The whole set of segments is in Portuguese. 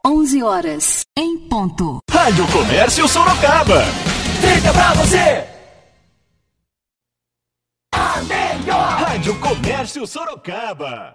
11 horas em ponto. Rádio Comércio Sorocaba. Fica pra você. A melhor. Rádio Comércio Sorocaba.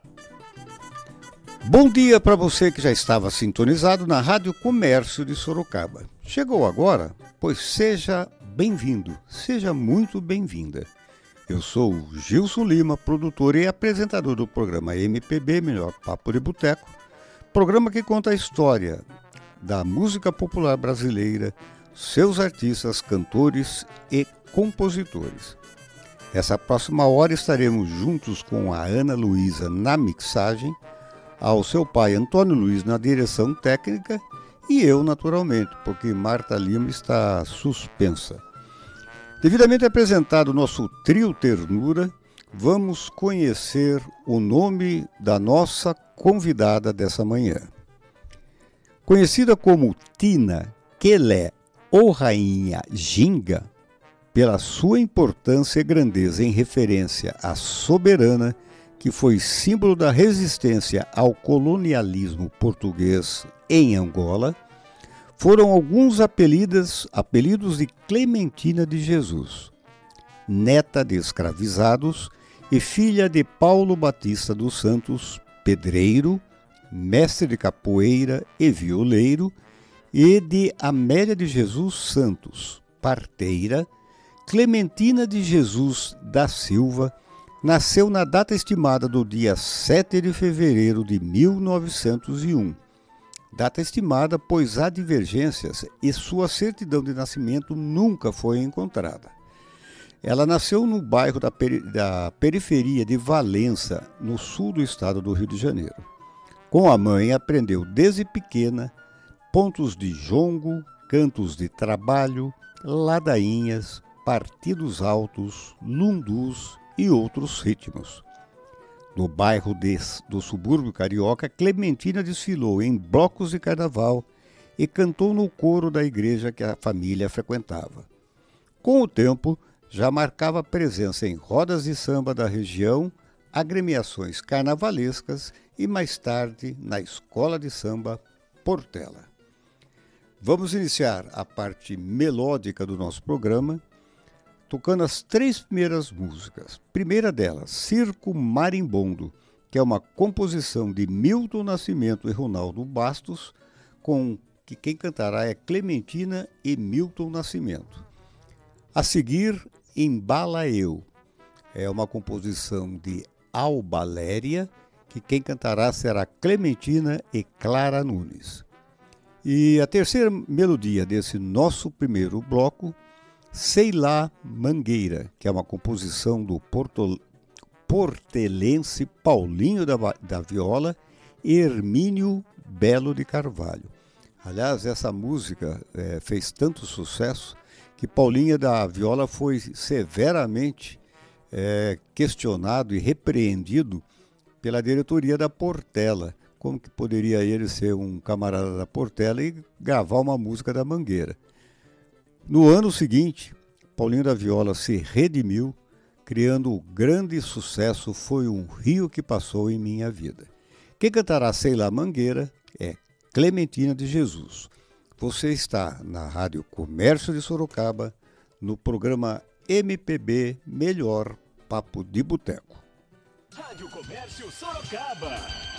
Bom dia para você que já estava sintonizado na Rádio Comércio de Sorocaba. Chegou agora? Pois seja bem-vindo, seja muito bem-vinda. Eu sou o Gilson Lima, produtor e apresentador do programa MPB Melhor Papo de Boteco, programa que conta a história da música popular brasileira, seus artistas, cantores e compositores. Essa próxima hora estaremos juntos com a Ana Luísa na mixagem, ao seu pai Antônio Luiz na direção técnica e eu, naturalmente, porque Marta Lima está suspensa. Devidamente apresentado o nosso trio Ternura, vamos conhecer o nome da nossa convidada dessa manhã. Conhecida como Tina Quelé ou Rainha Ginga, pela sua importância e grandeza em referência à soberana, que foi símbolo da resistência ao colonialismo português em Angola, foram alguns apelidos de Clementina de Jesus, neta de escravizados e filha de Paulo Batista dos Santos, pedreiro, mestre de capoeira e violeiro, e de Amélia de Jesus Santos, parteira. Clementina de Jesus da Silva nasceu na data estimada do dia 7 de fevereiro de 1901. Data estimada, pois há divergências e sua certidão de nascimento nunca foi encontrada. Ela nasceu no bairro da periferia de Valença, no sul do estado do Rio de Janeiro. Com a mãe, aprendeu desde pequena pontos de jongo, cantos de trabalho, ladainhas, partidos altos, lundus e outros ritmos. No bairro do subúrbio carioca, Clementina desfilou em blocos de carnaval e cantou no coro da igreja que a família frequentava. Com o tempo, já marcava presença em rodas de samba da região, agremiações carnavalescas e mais tarde na escola de samba Portela. Vamos iniciar a parte melódica do nosso programa, tocando as 3 primeiras músicas. Primeira delas, Circo Marimbondo, que é uma composição de Milton Nascimento e Ronaldo Bastos, que quem cantará é Clementina e Milton Nascimento. A seguir, Embala Eu, é uma composição de Alba Léria, que quem cantará será Clementina e Clara Nunes. E a terceira melodia desse nosso primeiro bloco, Sei Lá Mangueira, que é uma composição do portelense Paulinho da Viola e Hermínio Belo de Carvalho. Aliás, essa música fez tanto sucesso que Paulinho da Viola foi severamente questionado e repreendido pela diretoria da Portela. Como que poderia ele ser um camarada da Portela e gravar uma música da Mangueira? No ano seguinte, Paulinho da Viola se redimiu, criando o grande sucesso Foi um Rio que Passou em Minha Vida. Quem cantará Sei Lá Mangueira é Clementina de Jesus. Você está na Rádio Comércio de Sorocaba, no programa MPB Melhor Papo de Boteco. Rádio Comércio Sorocaba.